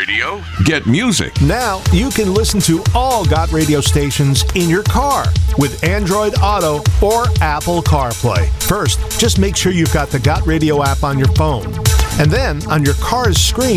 Radio, get music. Now you can listen to all Got Radio stations in your car with Android Auto or Apple CarPlay. First, just make sure you've got the Got Radio app on your phone. And then on your car's screen,